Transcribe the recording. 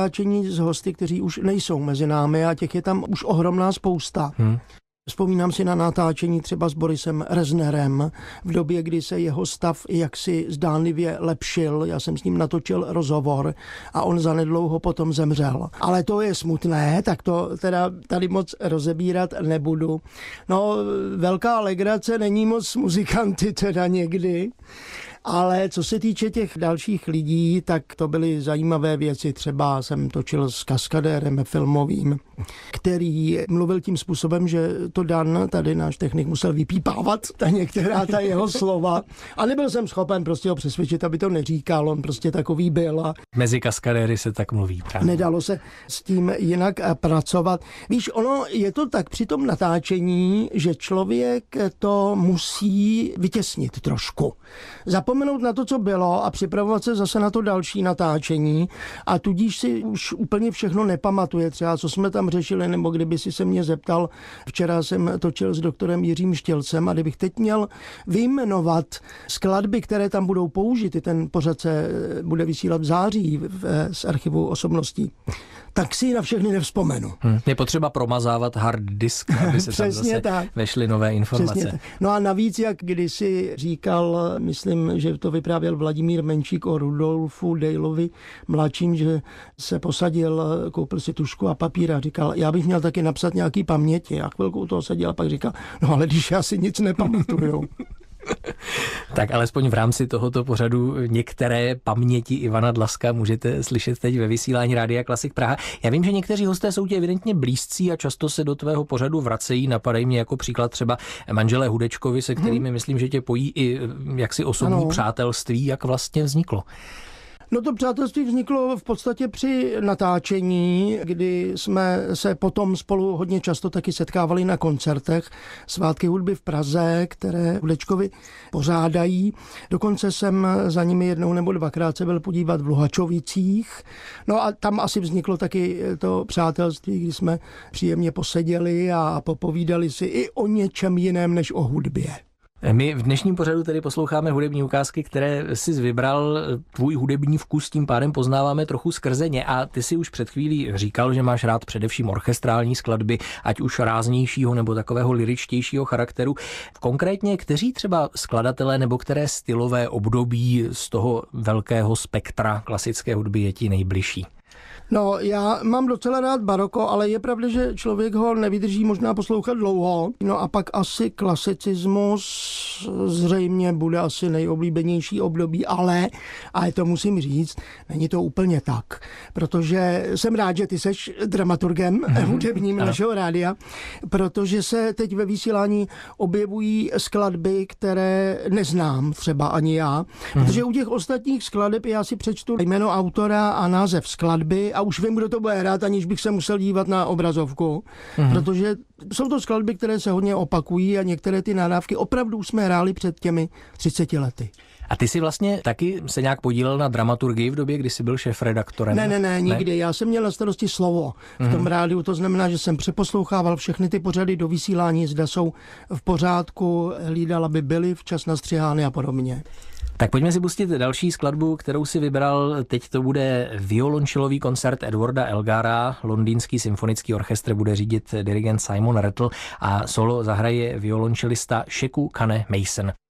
natáčení s hosty, kteří už nejsou mezi námi a těch je tam už ohromná spousta. Vzpomínám si na natáčení třeba s Borisem Reznerem v době, kdy se jeho stav jaksi zdánlivě lepšil. Já jsem s ním natočil rozhovor a on zanedlouho potom zemřel. Ale to je smutné, tak to teda tady moc rozebírat nebudu. No, velká legrace není moc s muzikanty teda někdy. Ale co se týče těch dalších lidí, tak to byly zajímavé věci. Třeba jsem točil s kaskadérem filmovým, který mluvil tím způsobem, že to Dan, tady náš technik, musel vypípávat některá ta jeho slova. A nebyl jsem schopen prostě ho přesvědčit, aby to neříkal, on prostě takový byl. A mezi kaskadéry se tak mluví. Právě. Nedalo se s tím jinak pracovat. Víš, ono je to tak při tom natáčení, že člověk to musí vytěsnit trošku. Zapomenout na to, co bylo a připravovat se zase na to další natáčení a tudíž si už úplně všechno nepamatuje. Třeba co jsme tam řešili, nebo kdyby si se mě zeptal, včera jsem točil s doktorem Jiřím Štělcem a kdybych teď měl vyjmenovat skladby, které tam budou použity, ten pořad se bude vysílat v září z archivu osobností, tak si na všechny nevzpomenu. Je potřeba promazávat hard disk, aby se tam zase vešly nové informace. No a navíc, jak kdysi říkal, myslím, že to vyprávěl Vladimír Menšík o Rudolfu Dejlovi mladším, že se posadil, koupil si tužku a papír a říkal, já bych měl taky napsat nějaký paměti. A chvilku toho seděl a pak říkal, no ale když já si nic nepamatuju. Tak alespoň v rámci tohoto pořadu některé paměti Ivana Dlaska můžete slyšet teď ve vysílání Rádia Klasik Praha. Já vím, že někteří hosté jsou ti evidentně blízcí a často se do tvého pořadu vracejí. Napadají mě jako příklad třeba manželé Hudečkovi, se kterými myslím, že tě pojí i jaksi osobní přátelství. Jak vlastně vzniklo? No to přátelství vzniklo v podstatě při natáčení, kdy jsme se potom spolu hodně často taky setkávali na koncertech Svátky hudby v Praze, které Hudečkovi pořádají. Dokonce jsem za nimi jednou nebo dvakrát se byl podívat v Luhačovicích. No a tam asi vzniklo taky to přátelství, kdy jsme příjemně poseděli a popovídali si i o něčem jiném než o hudbě. My v dnešním pořadu tedy posloucháme hudební ukázky, které jsi vybral, tvůj hudební vkus tím pádem poznáváme trochu skrze ně a ty si už před chvílí říkal, že máš rád především orchestrální skladby, ať už ráznějšího nebo takového lyričtějšího charakteru. Konkrétně, kteří třeba skladatelé nebo které stylové období z toho velkého spektra klasické hudby je ti nejbližší? No, já mám docela rád baroko, ale je pravda, že člověk ho nevydrží možná poslouchat dlouho. No a pak asi klasicismus zřejmě bude asi nejoblíbenější období, ale to musím říct, není to úplně tak. Protože jsem rád, že ty seš dramaturgem hudebním našeho rádia, protože se teď ve vysílání objevují skladby, které neznám třeba ani já. Protože u těch ostatních skladeb já si přečtu jméno autora a název skladby a už vím, kdo to bude hrát, aniž bych se musel dívat na obrazovku, protože jsou to skladby, které se hodně opakují a některé ty nahrávky opravdu jsme hráli před těmi 30 lety. A ty jsi vlastně taky se nějak podílel na dramaturgii v době, kdy jsi byl šéfredaktorem? Ne, nikdy. Já jsem měl na starosti slovo v tom rádiu, to znamená, že jsem přeposlouchával všechny ty pořady do vysílání, zda jsou v pořádku, hlídal, aby byly včas nastřihány a podobně. Tak pojďme si pustit další skladbu, kterou si vybral. Teď to bude violončelový koncert Edwarda Elgara. Londýnský symfonický orchestr bude řídit dirigent Simon Rattle a solo zahraje violončelista Sheku Kane Mason.